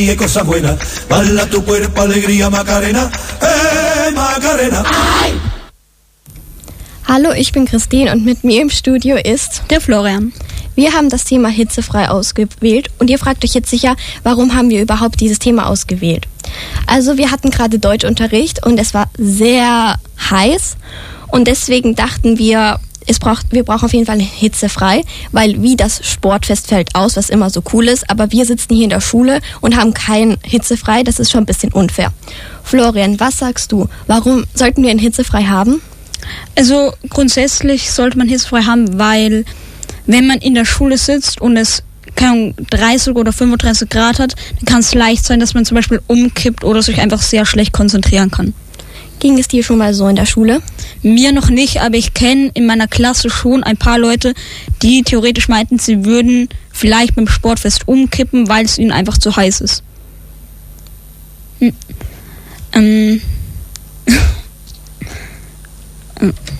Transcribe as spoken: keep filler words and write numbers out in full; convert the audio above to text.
Cosa buena, bala tu cuerpo, alegría, Macarena, hey Macarena. Hallo, ich bin Christine und mit mir im Studio ist der Florian. Wir haben das Thema hitzefrei ausgewählt und ihr fragt euch jetzt sicher, warum haben wir überhaupt dieses Thema ausgewählt? Also wir hatten gerade Deutschunterricht und es war sehr heiß und deswegen dachten wir, es braucht, wir brauchen auf jeden Fall hitzefrei, weil wie das Sportfest fällt aus, was immer so cool ist, aber wir sitzen hier in der Schule und haben kein hitzefrei, das ist schon ein bisschen unfair. Florian, was sagst du? Warum sollten wir ein hitzefrei haben? Also grundsätzlich sollte man hitzefrei haben, weil wenn man in der Schule sitzt und es keine Ahnung, dreißig oder fünfunddreißig Grad hat, dann kann es leicht sein, dass man zum Beispiel umkippt oder sich einfach sehr schlecht konzentrieren kann. Ging es dir schon mal so in der Schule? Mir noch nicht, aber ich kenne in meiner Klasse schon ein paar Leute, die theoretisch meinten, sie würden vielleicht beim Sportfest umkippen, weil es ihnen einfach zu heiß ist. Hm. Ähm.